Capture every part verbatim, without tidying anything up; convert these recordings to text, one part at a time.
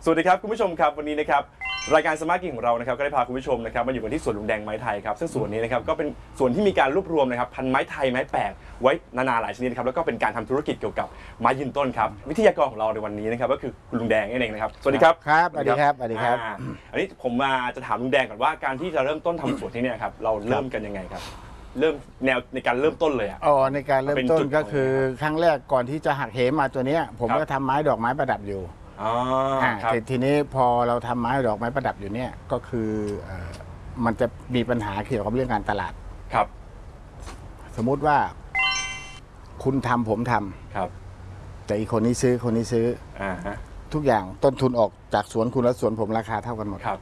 สวัสดีครับคุณผู้ชมครับวันนี้นะครับรายการสมาร์ทกินของเรานะครับก็ได้พาคุณผู้ชมนะครับมาอยู่กันที่สวนลุงแดงไม้ไทยครับซึ่งสวนนี้นะครับก็เป็นสวนที่มีการรวบรวมนะครับพันไม้ไทยไม้แปลกไว้นานาหลายชนิดครับแล้วก็เป็นการทำธุรกิจเกี่ยวกับไม้ยืนต้นครับวิทยากรของเราในวันนี้นะครับก็คือคุณลุงแดงนั่นเองนะครับสวัสดีครับครับสวัสดีครับสวัสดีครับอันนี้ผมมาจะถามลุงแดงก่อนว่าการที่จะเริ่มต้นทำสวนที่นี่ครับเราเริ่มกันยังไงครับเริ่มแนวในการเริ่มต้นเลยอ่ะอ๋อในการเริ่มต้นก็คือครั้งแรกก่อนที่จะหักเหมาตัวนี้ผมก็ทำไม้ดอกไม้ประดับอยู่อ๋อแต่ทีนี้พอเราทำไม้ดอกไม้ประดับอยู่เนี่ยก็คือมันจะมีปัญหาเกี่ยวกับเรื่องการตลาดครับสมมุติว่าคุณทำผมทำครับแต่อีกคนนี้ซื้อคนนี้ซื้ออ่าฮะทุกอย่างต้นทุนออกจากสวนคุณและสวนผมราคาเท่ากันหมดครับ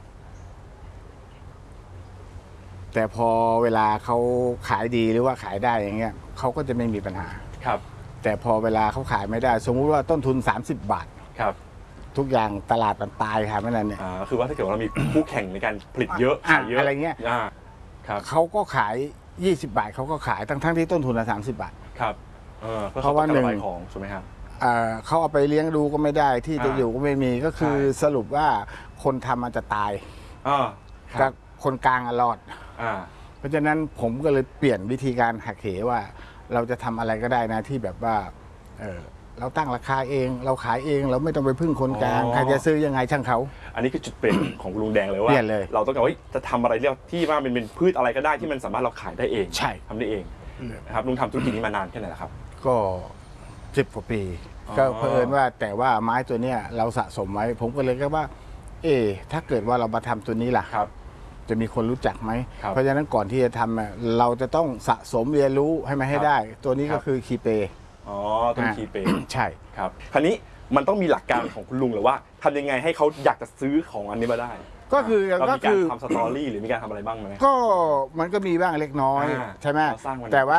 แต่พอเวลาเขาขายดีหรือว่าขายได้อย่างเงี้ยเขาก็จะไม่มีปัญหาครับแต่พอเวลาเขาขายไม่ได้สมมุติว่าต้นทุนสามสิบบาทครับทุกอย่างตลาดมันตายค่ะไม่นั้นเนี่ยอ่าคือว่าถ้าเกิดว่าเรามีคู่แข่งในการผลิตเยอะขายเยอะอะไรเงี้ยอ่าครับเขาก็ขายยี่สิบบาทเขาก็ขายทั้งทั้งที่ต้นทุนละสามสิบบาทครับเออเพราะว่าหนึ่งของใช่ไหมครับอ่าเขาเอาไปเลี้ยงดูก็ไม่ได้ที่จะอยู่ก็ไม่มีก็คือสรุปว่าคนทำมันจะตายอ่ากับคนกลางรอดอ่าเพราะฉะนั้นผมก็เลยเปลี่ยนวิธีการหักเหว่าเราจะทำอะไรก็ได้นะที่แบบว่าเออเราตั้งราคาเองเราขายเองเราไม่ต้องไปพึ่งคนกลางใครจะซื้อยังไงช่างเขาอันนี้คือจุดเปลี่ยนของลุงแดงเลยว่าเราต้องการว่าจะทำอะไรเรียกที่ว่ามันเป็นพืชอะไรก็ได้ที่มันสามารถเราขายได้เองใช่ทำได้เองนะครับลุงทำธุรกิจนี้มานานแค่ไหนแล้วครับก็สิบกว่าปีก็เผอิญว่าแต่ว่าไม้ตัวเนี้ยเราสะสมไว้ผมก็เลยก็ว่าเออถ้าเกิดว่าเรามาทำตัวนี้ล่ะครับจะมีคนรู้จักไหมเพราะฉะนั้นก่อนที่จะทำเราจะต้องสะสมเรียนรู้ให้มันให้ได้ตัวนี้ก็คือคีเปอ๋อต้นคีเปใช่ครับคราวนี้มันต้องมีหลักการของคุณลุงหรือว่าทำยังไงให้เขาอยากจะซื้อของอันนี้มาได้ก็คือก็คือทำสตอรี่หรือมีการทำอะไรบ้างไหมก็มันก็มีบ้างเล็กน้อยใช่ไหมแต่ว่า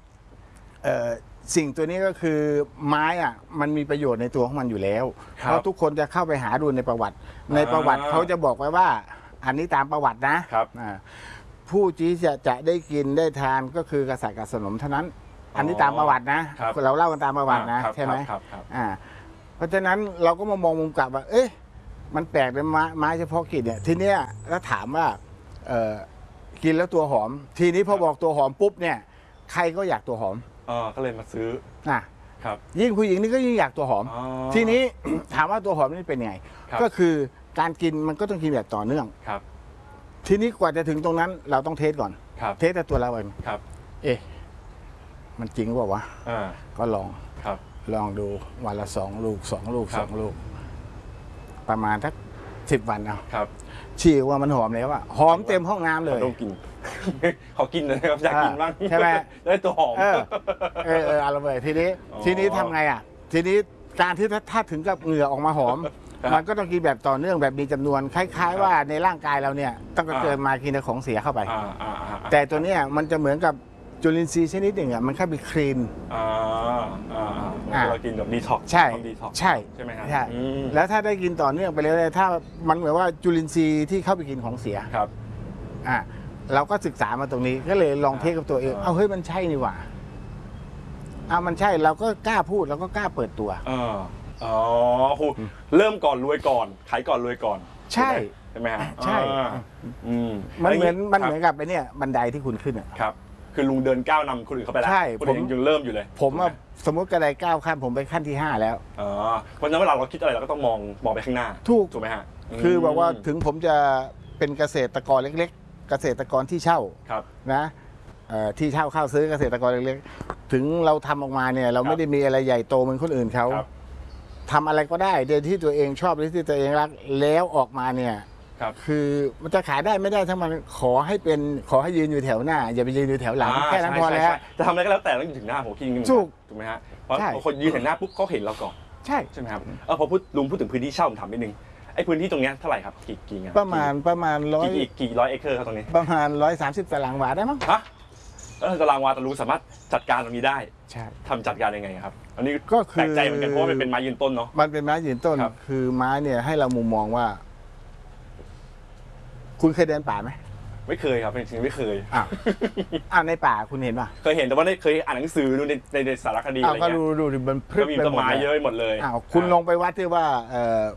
สิ่งตัวนี้ก็คือไม้อ่ะมันมีประโยชน์ในตัวของมันอยู่แล้วเพราะทุกคนจะเข้าไปหาดูในประวัติในประวัติเขาจะบอกไว้ว่าอันนี้ตามประวัตินะครับผู้ที่จะจะได้กินได้ทานก็คือกษัตริย์กับสนมเท่านั้นอันนี้ตามประวัตินะเราเล่ากันตามประวัตินะใช่ไหมอ่าเพราะฉะนั้นเราก็มามองมุมกลับว่าเอ๊ะมันแปลกเป็นไม้ไม้เฉพาะกินเนี่ยทีเนี้ยแล้วถามว่าเออกินแล้วตัวหอมทีนี้พอบอกตัวหอมปุ๊บเนี่ยใครก็อยากตัวหอมอ๋อก็เลยมาซื้อนะครับยิ่งผู้หญิงนี่ก็ยิ่งอยากตัวหอมทีนี้ถามว่าตัวหอมนี่เป็นไงก็คือการกินมันก็ต้องกินแบบต่อเนื่องครับทีนี้กว่าจะถึงตรงนั้นเราต้องเทสก่อนเทสแต่ตัวเราเองครับเอ๊ะมันจริงเปล่าวะก็ลองครับลองดูวันละสองลูกสองลูกสองลูกประมาณทักสิบวันเอาครับฉีกว่ามันหอมแล้วอะหอมเต็มห้องน้ำเลยต้องกินเขากินเลยครับอยากกินบ้างใช่ไหมได้ตัวหอมเออเออเอออะไรเลยทีนี้ทีนี้ทำไงอ่ะทีนี้การที่ถ้าถึงกับเหงื่อออกมาหอมมันก็ต้องกินแบบต่อเนื่องแบบมีจำนวนคล้ายๆว่าในร่างกายเราเนี่ยตั้งแต่เกิดมากินของเสียเข้าไปแต่ตัวนี้มันจะเหมือนกับจุลินทรีย์ชนิดหนึ่งอ่ะมันแค่เป็นครีมเรากินแบบดีท็อกใช่ใช่ใช่ไหมครับใช่แล้วถ้าได้กินต่อเนื่องไปเรื่อยๆถ้ามันเหมือนว่าจุลินทรีย์ที่เข้าไปกินของเสียครับอ่าเราก็ศึกษามาตรงนี้ก็เลยลองเทสกับตัวเองเอาเฮ้ยมันใช่นี่หว่าเอามันใช่เราก็กล้าพูดเราก็กล้าเปิดตัวอ๋อคุณเริ่มก่อนรวยก่อนขายก่อนรวยก่อนใช่ใช่ไหมฮะใช่มันเหมือนมันเหมือนกับไปเนี่ยบันไดที่คุณขึ้นอ่ะครับคือลุงเดินก้าวนำคนอื่นเข้าไปแล้วคนอื่นยังเริ่มอยู่เลยผมสมมติกระไดก้าวขั้นผมไปขั้นที่ห้าแล้วอ๋อเพราะฉะนั้นเวลาเราคิดอะไรเราก็ต้องมองมองไปข้างหน้าถูกถูกไหมฮะคือบอกว่าถึงผมจะเป็นเกษตรกรเล็กๆเกษตรกรที่เช่านะที่เช่าเข้าซื้อเกษตรกรเล็กๆถึงเราทำออกมาเนี่ยเราไม่ได้มีอะไรใหญ่โตเหมือนคนอื่นเขาทำอะไรก็ได้โดยที่ตัวเองชอบหรือที่ตัวเองรักแล้วออกมาเนี่ยคือมันจะขายได้ไม่ได้ทั้งมันขอให้เป็นขอให้ยืนอยู่แถวหน้าอย่าไปยืนอยู่แถวหลังแค่นั้นพอแล้วจะทำอะไรก็แล้วแต่ต้องยืนถึงหน้าผมคิดอย่างนี้ถูกถูกไหมฮะเพราะคนยืนถึงหน้าปุ๊บเขาเห็นเราก่อนใช่ใช่ไหมครับเออพอพูดลุงพูดถึงพื้นที่เช่าผมถามนิดนึงไอ้พื้นที่ตรงนี้เท่าไหร่ครับกี่กี่งานประมาณประมาณร้อยกี่ร้อยเอเคอร์ครับตรงนี้ประมาณร้อยสามสิบตารางวาได้มั้งฮะแล้วตารางวาแต่ลุงสามารถจัดการตรงนี้ได้ใช่ทำจัดการยังไงครับอันนี้ก็คือแปลกใจเหมือนกันเพราะว่ามันเป็นไม้ยืนต้นเนาะมันเป็นไม้ยืนต้นคือไม้เนี่ยให้เรามุมมองว่าคุณเคยเดินป่าไหมไม่เคยครับจริงๆไม่เคยอ้าวอ้าวในป่าคุณเห็นป่ะเคยเห็นแต่ว่าเคยอ่านหนังสือดูในในสารคดีอะไรเงี้ยก็ดูดูมันพรึบมีต้นไม้เยอะหมดเลยอ้าวคุณลงไปวัดที่ว่า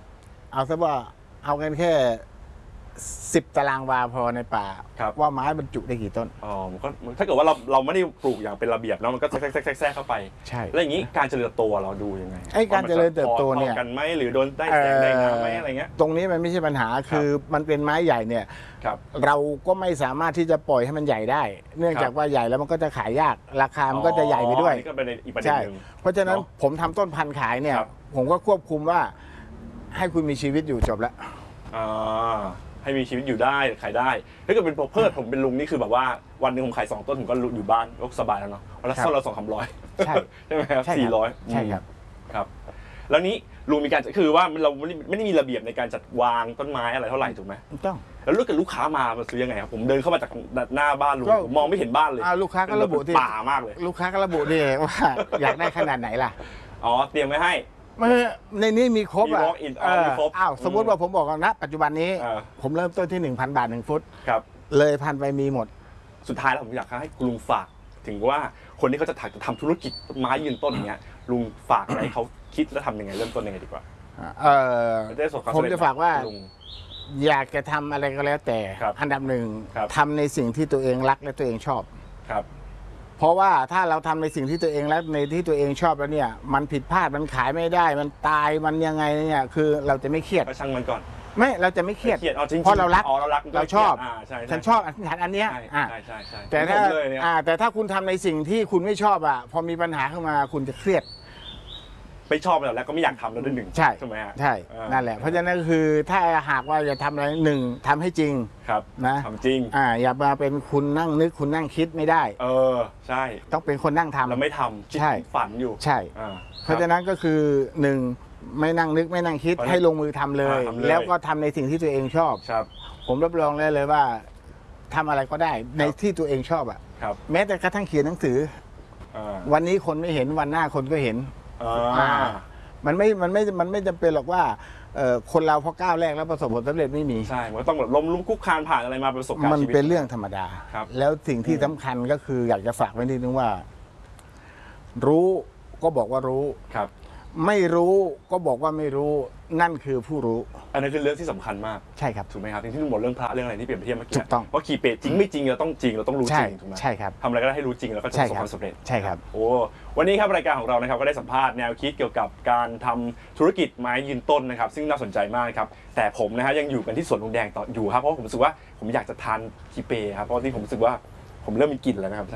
เอาซะว่าเอากันแค่สิบตารางวาพอในป่าว่าไม้บรรจุได้กี่ต้นอ๋อมันก็ถ้าเกิดว่าเราเราไม่ได้ปลูกอย่างเป็นระเบียบแล้วมันก็แทรกแทรกแทรกเข้าไปใช่แล้วอย่างนี้การเจริญโตเราดูยังไงไอ้การเจริญเติบโตเนี่ยกันไหมหรือโดนได้แสงได้น้ำไหมอะไรเงี้ยตรงนี้มันไม่ใช่ปัญหาคือมันเป็นไม้ใหญ่เนี่ยเราก็ไม่สามารถที่จะปล่อยให้มันใหญ่ได้ เนื่องจากว่าใหญ่แล้วมันก็จะขายยากราคามันก็จะใหญ่ไปด้วยนี่ก็เป็นอีกประเด็นหนึ่งเพราะฉะนั้นผมทำต้นพันธุ์ขายเนี่ยผมก็ควบคุมว่าให้คุณมีชีวิตอยู่จบแล้วให้มีชีวิตอยู่ได้ขายได้ถ้าเกิดเป็นเพิร์ดผมเป็นลุงนี่คือแบบว่าวันหนึ่งผมขายสองต้นผมก็อยู่บ้านก็สบายแล้วเนาะวันละต้นละสองสามร้อยใช่ใช่ไหมครับสี่ร้อยใช่ครับครับแล้วนี้ลุงมีการคือว่าเราไม่ได้มีระเบียบในการจัดวางต้นไม้อะไรเท่าไหร่ถูกไหมต้องแล้วลูกกับลูกค้ามาซื้อยังไงครับผมเดินเข้ามาจากหน้าบ้านลุงผมมองไม่เห็นบ้านเลยลูกค้าก็ระบุที่ป่ามากเลยลูกค้าก็ระบุดิว่าอยากได้ขนาดไหนล่ะอ๋อเตรียมไว้ให้ในนี้มีครบอ่ะอ้าวสมมติว่าผมบอกนะปัจจุบันนี้ผมเริ่มต้นที่ หนึ่งพัน บาทหนึ่งฟุตครับเลยพันไปมีหมดสุดท้ายแล้วผมอยากให้ลุงฝากถึงว่าคนที่เขาจะถักจะทำธุรกิจไม้ยืนต้นอย่างเงี้ยลุงฝากอะไรเขาคิดแล้วทำยังไงเริ่มต้นยังไงดีกว่าเออผมจะฝากว่าอยากจะทำอะไรก็แล้วแต่อันดับหนึ่งทำในสิ่งที่ตัวเองรักและตัวเองชอบครับเพราะว่าถ้าเราทำในสิ่งที่ตัวเองรักในที่ตัวเองชอบแล้วเนี่ยมันผิดพลาดมันขายไม่ได้มันตายมันยังไงเนี่ยคือเราจะไม่เครียดก็ช่างมันก่อนไม่เราจะไม่เครียดเพราะเรารักเราชอบฉันชอบอันนี้แต่ถ้าแต่ถ้าคุณทำในสิ่งที่คุณไม่ชอบอ่ะพอมีปัญหาขึ้นมาคุณจะเครียดไม่ชอบแล้วก็ไม่อยากทำแล้วด้วยหนึ่งใช่ใช่ไหมฮะใช่นั่นแหละเพราะฉะนั้นคือถ้าหากว่าจะทำอะไรหนึ่งทำให้จริงครับนะทำจริงอ่าอย่ามาเป็นคุณนั่งนึกคุณนั่งคิดไม่ได้เออใช่ต้องเป็นคนนั่งทำแล้วไม่ทำใช่ฝันอยู่ใช่เพราะฉะนั้นก็คือหนึ่งไม่นั่งนึกไม่นั่งคิดให้ลงมือทำเลยแล้วก็ทำในสิ่งที่ตัวเองชอบผมรับรองได้เลยว่าทำอะไรก็ได้ในที่ตัวเองชอบอ่ะแม้แต่กระทั่งเขียนหนังสือวันนี้คนไม่เห็นวันหน้าคนก็เห็นมันไม่ มันไม่ มันไม่จำเป็นหรอกว่าคนเราพอก้าวแรกแล้วประสบผลสำเร็จไม่มีใช่มันต้องแบบล้มลุกคุกคานผ่านอะไรมาประสบการณ์มันเป็นเรื่องธรรมดาแล้วสิ่งที่สำคัญก็คืออยากจะฝากไว้นิดนึงว่า รู้ก็บอกว่ารู้ครับไม่รู้ก็บอกว่าไม่รู้นั่นคือผู้รู้อันนั้นคือเรื่องที่สำคัญมากใช่ครับถูกไหมครับที่ลุงบอกเรื่องพระเรื่องอะไรที่เปรียบเทียบเมื่อกี้ถูกต้องว่าขี่เป็ดจริงไม่จริงเราต้องจริงเราต้องรู้จริงถูกไหมใช่ครับทำอะไรก็ได้ให้รู้จริงแล้วก็จะประสบความสำเร็จใช่ครับโอ้วันนี้ครับรายการของเรานะครับก็ได้สัมภาษณ์แนวคิดเกี่ยวกับการทำธุรกิจไม้ยืนต้นนะครับซึ่งน่าสนใจมากครับแต่ผมนะฮะยังอยู่กันที่สวนลุงแดงต่ออยู่ครับเพราะผมรู้สึกว่าผมอยากจะทานขี่เป็ดครับเพราะที่ผมรู้สึกว่าผมเริ่มมีกลิ่นแล้วนะครับ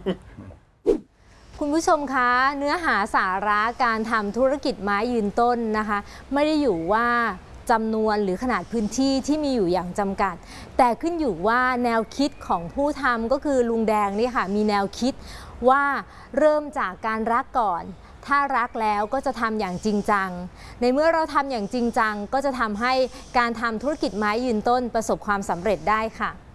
คุณผู้ชมคะเนื้อหาสาระการทำธุรกิจไม้ยืนต้นนะคะไม่ได้อยู่ว่าจำนวนหรือขนาดพื้นที่ที่มีอยู่อย่างจำกัดแต่ขึ้นอยู่ว่าแนวคิดของผู้ทำก็คือลุงแดงนี่ค่ะมีแนวคิดว่าเริ่มจากการรักก่อนถ้ารักแล้วก็จะทำอย่างจริงจังในเมื่อเราทำอย่างจริงจังก็จะทำให้การทำธุรกิจไม้ยืนต้นประสบความสำเร็จได้ค่ะ